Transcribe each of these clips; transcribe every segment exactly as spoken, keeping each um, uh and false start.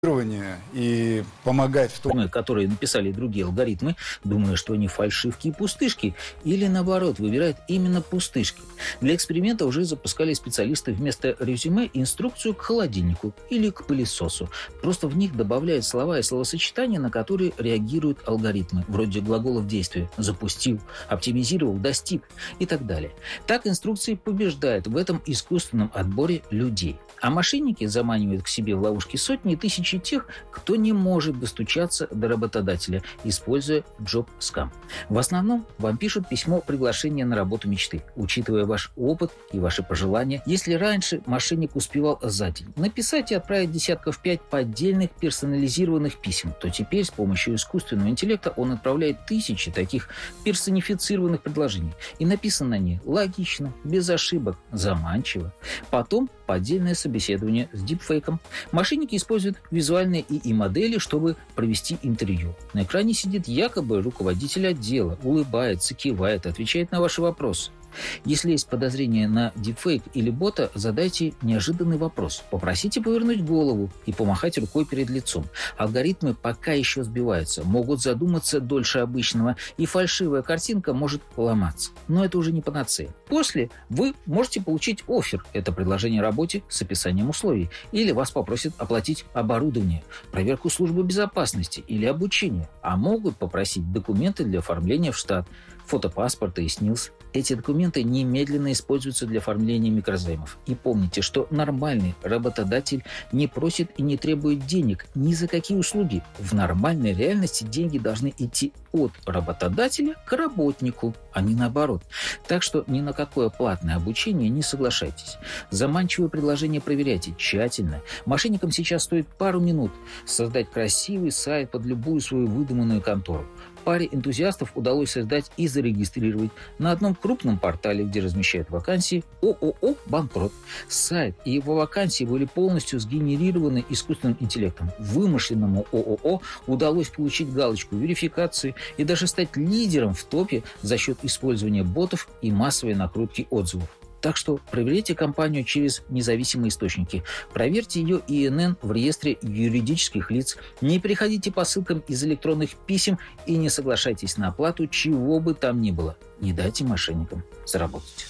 и помогать в том... которые написали другие алгоритмы, думая, что они фальшивки и пустышки, или наоборот, выбирают именно пустышки. Для эксперимента уже запускали специалисты вместо резюме инструкцию к холодильнику или к пылесосу. Просто в них добавляют слова и словосочетания, на которые реагируют алгоритмы, вроде глаголов действия «запустил», «оптимизировал», «достиг» и так далее. Так инструкции побеждают в этом искусственном отборе людей. А мошенники заманивают к себе в ловушки сотни и тысячи тех, кто не может достучаться до работодателя, используя джоб-скам. В основном вам пишут письмо приглашения на работу мечты, учитывая ваш опыт и ваши пожелания. Если раньше мошенник успевал за день написать и отправить десятков пять поддельных персонализированных писем, то теперь с помощью искусственного интеллекта он отправляет тысячи таких персонифицированных предложений. И написано они логично, без ошибок, заманчиво. Потом поддельное собеседование с дипфейком. Мошенники используют визуальные ИИ-модели, чтобы провести интервью. На экране сидит якобы руководитель отдела, улыбается, кивает, отвечает на ваши вопросы. Если есть подозрение на дипфейк или бота, задайте неожиданный вопрос. Попросите повернуть голову и помахать рукой перед лицом. Алгоритмы пока еще сбиваются, могут задуматься дольше обычного, и фальшивая картинка может ломаться. Но это уже не панацея. После вы можете получить оффер. Это предложение о работе с описанием условий. Или вас попросят оплатить оборудование, проверку службы безопасности или обучение. А могут попросить документы для оформления в штат, фотопаспорта и СНИЛС. Эти документы немедленно используются для оформления микрозаймов. И помните, что нормальный работодатель не просит и не требует денег ни за какие услуги. В нормальной реальности деньги должны идти от работодателя к работнику, а не наоборот. Так что ни на какое платное обучение не соглашайтесь. Заманчивые предложения проверяйте тщательно. Мошенникам сейчас стоит пару минут создать красивый сайт под любую свою выдуманную контору. Паре энтузиастов удалось создать и зарегистрировать на одном крупном портале, где размещают вакансии, ООО «Банкрот». Сайт и его вакансии были полностью сгенерированы искусственным интеллектом. Вымышленному ООО удалось получить галочку верификации и даже стать лидером в топе за счет использования ботов и массовой накрутки отзывов. Так что проверяйте компанию через независимые источники. Проверьте ее ИНН в реестре юридических лиц. Не переходите по ссылкам из электронных писем и не соглашайтесь на оплату чего бы там ни было. Не дайте мошенникам заработать.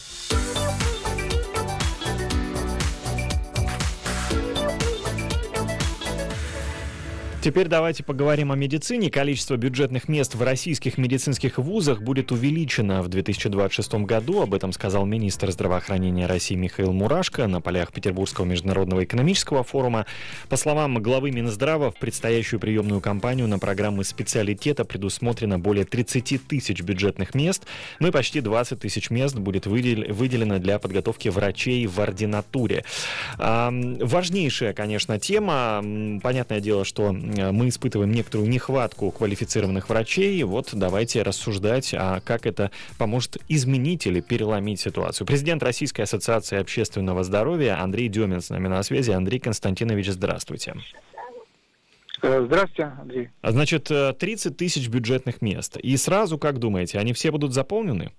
Теперь давайте поговорим о медицине. Количество бюджетных мест в российских медицинских вузах будет увеличено в две тысячи двадцать шестом году. Об этом сказал министр здравоохранения России Михаил Мурашко на полях Петербургского международного экономического форума. По словам главы Минздрава, в предстоящую приемную кампанию на программы специалитета предусмотрено более тридцать тысяч бюджетных мест, ну и почти двадцать тысяч мест будет выделено для подготовки врачей в ординатуре. Важнейшая, конечно, тема. Понятное дело, что мы испытываем некоторую нехватку квалифицированных врачей. Вот давайте рассуждать, а как это поможет изменить или переломить ситуацию. Президент Российской ассоциации общественного здоровья Андрей Демин с нами на связи. Андрей Константинович, здравствуйте. Здравствуйте, Андрей. Значит, тридцать тысяч бюджетных мест. И сразу, как думаете, они все будут заполнены?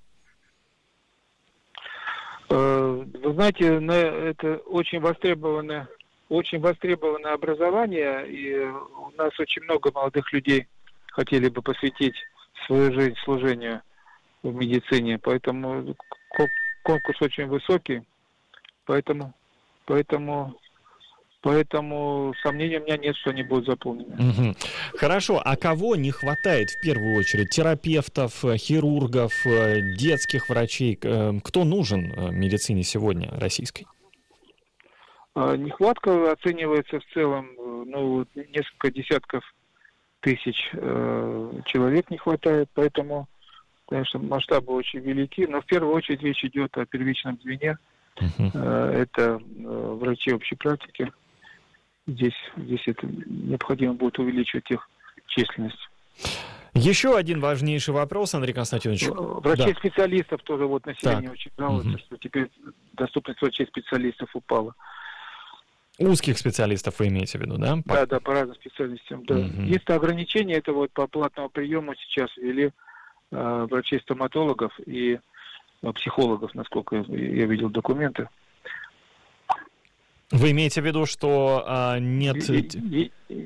Вы знаете, это очень востребованное Очень востребованное образование, и у нас очень много молодых людей хотели бы посвятить свою жизнь служению в медицине, поэтому конкурс очень высокий, поэтому, поэтому, поэтому сомнений у меня нет, что они будут заполнены. Угу. Хорошо, а кого не хватает в первую очередь? Терапевтов, хирургов, детских врачей? Кто нужен медицине сегодня российской? Нехватка оценивается в целом, ну, несколько десятков тысяч э, человек не хватает, поэтому, конечно, масштабы очень велики, но в первую очередь речь идет о первичном звене, uh-huh. э, это э, врачи общей практики, здесь, здесь это необходимо будет увеличивать их численность. Еще один важнейший вопрос, Андрей Константинович. Врачей-специалистов да. тоже вот население так. очень жалуется, uh-huh. что теперь доступность врачей-специалистов упала. Узких специалистов вы имеете в виду, да? По... Да, да, по разным специальностям, да. Угу. Есть ограничения, это вот по платному приему сейчас ввели э, врачей-стоматологов и э, психологов, насколько я, я видел документы. Вы имеете в виду, что э, нет... И, и,